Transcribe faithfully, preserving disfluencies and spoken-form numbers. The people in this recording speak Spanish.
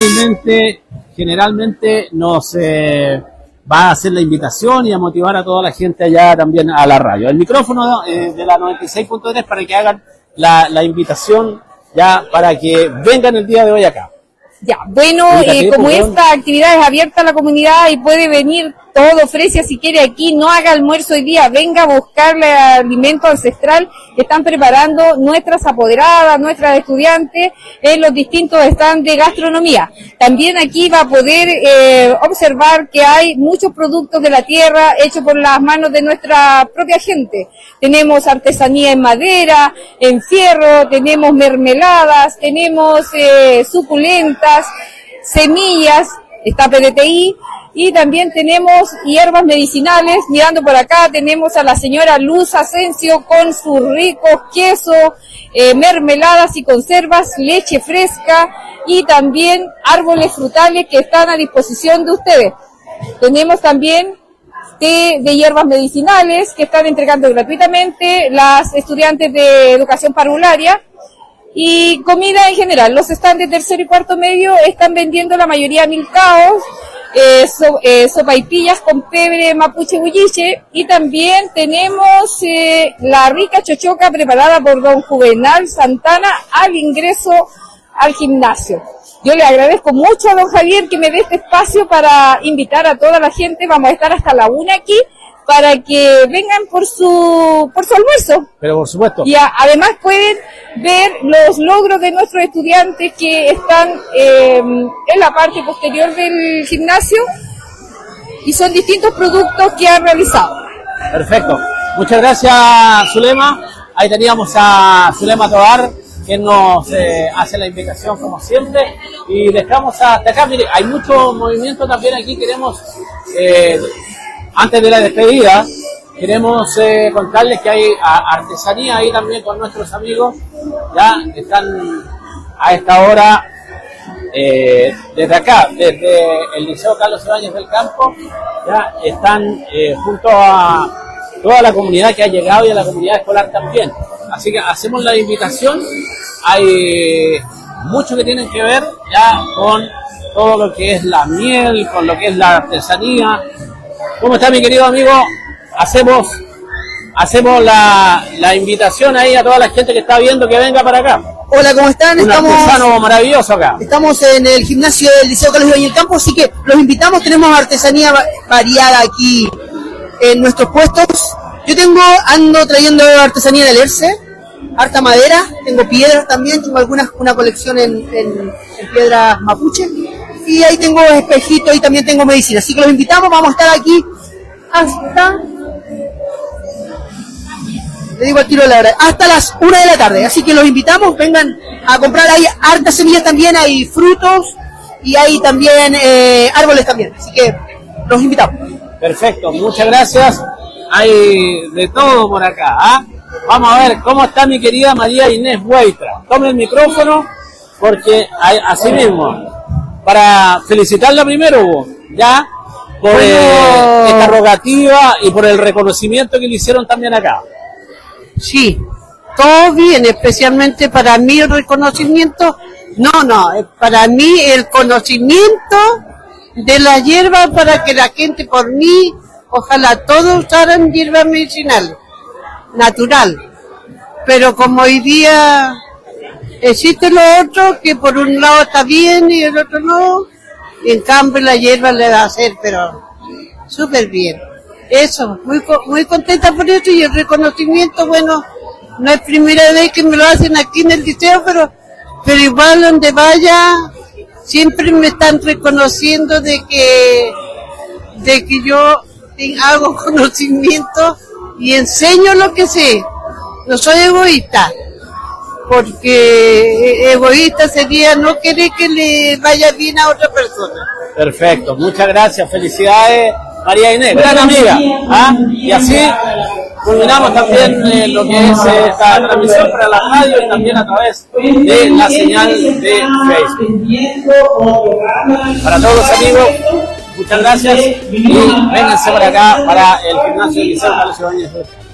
generalmente, generalmente nos eh, va a hacer la invitación y a motivar a toda la gente allá también a la radio. El micrófono eh, de la noventa y seis punto tres para que hagan la, la invitación ya para que vengan el día de hoy acá. Ya, bueno, eh, como esta actividad es abierta a la comunidad y puede venir todo Fresia si quiere aquí, no haga almuerzo hoy día, venga a buscarle alimento ancestral que están preparando nuestras apoderadas, nuestras estudiantes en los distintos stands de gastronomía. También aquí va a poder eh, observar que hay muchos productos de la tierra hechos por las manos de nuestra propia gente. Tenemos artesanía en madera, en fierro, tenemos mermeladas, tenemos eh, suculentas, semillas, está P D T I, y también tenemos hierbas medicinales. Mirando por acá tenemos a la señora Luz Asensio con sus ricos quesos, eh, mermeladas y conservas, leche fresca y también árboles frutales que están a disposición de ustedes. Tenemos también té de hierbas medicinales que están entregando gratuitamente las estudiantes de educación parvularia. Y comida en general, los stands de tercero y cuarto medio están vendiendo la mayoría milcaos, eh, so, eh, sopaipillas con pebre mapuche huilliche, y también tenemos eh, la rica chochoca preparada por don Juvenal Santana al ingreso al gimnasio. Yo le agradezco mucho a don Javier que me dé este espacio para invitar a toda la gente. Vamos a estar hasta la una aquí, para que vengan por su por su almuerzo. Pero por supuesto. Y a, además pueden ver los logros de nuestros estudiantes que están eh, en la parte posterior del gimnasio, y son distintos productos que han realizado. Perfecto. Muchas gracias, Zulema. Ahí teníamos a Zulema Tovar, que nos eh, hace la invitación como siempre, y dejamos hasta acá. Mire, hay mucho movimiento también aquí. Queremos... Eh, Antes de la despedida, queremos eh, contarles que hay a, artesanía ahí también con nuestros amigos. Ya están a esta hora, eh, desde acá, desde el Liceo Carlos Ibáñez del Campo, ya están eh, junto a toda la comunidad que ha llegado y a la comunidad escolar también. Así que hacemos la invitación. Hay mucho que tienen que ver ya con todo lo que es la miel, con lo que es la artesanía. ¿Cómo está, mi querido amigo? Hacemos hacemos la, la invitación ahí a toda la gente que está viendo que venga para acá. Hola, ¿cómo están? Un estamos, artesano maravilloso acá. Estamos en el gimnasio del Liceo Carlos Ibáñez del Campo, así que los invitamos. Tenemos artesanía variada aquí en nuestros puestos. Yo tengo, ando trayendo artesanía de Alerce, harta madera, tengo piedras también, tengo algunas, una colección en, en, en piedras mapuche. Y ahí tengo espejitos y también tengo medicina. Así que los invitamos, vamos a estar aquí hasta... Le digo al tiro de la hora, hasta las una de la tarde. Así que los invitamos, vengan a comprar. Hay hartas semillas también, hay frutos y hay también eh, árboles también. Así que los invitamos. Perfecto, muchas gracias. Hay de todo por acá, ¿ah? Vamos a ver cómo está mi querida María Inés Bueitra. Tome el micrófono, porque hay, así mismo... Para felicitarla primero, Hugo, ya, por bueno. eh, esta rogativa y por el reconocimiento que le hicieron también acá. Sí, todo bien, especialmente para mí el reconocimiento, no, no, para mí el conocimiento de la hierba, para que la gente, por mí, ojalá todos usaran hierba medicinal, natural, pero como hoy día... Existe lo otro que por un lado está bien y el otro no, y en cambio la hierba le va a hacer, pero súper bien. Eso, muy muy contenta por eso, y el reconocimiento, bueno, no es primera vez que me lo hacen aquí en el liceo, pero pero igual donde vaya siempre me están reconociendo de que de que yo hago conocimiento y enseño lo que sé. No soy egoísta, porque egoísta sería no querer que le vaya bien a otra persona. Perfecto, muchas gracias, felicidades María Inés, gran amiga, ¿ah? Y así culminamos también eh, lo que es eh, esta transmisión para la radio y también a través de la señal de Facebook. Para todos los amigos, muchas gracias y vénganse para acá, para el gimnasio del Liceo Carlos Ibáñez.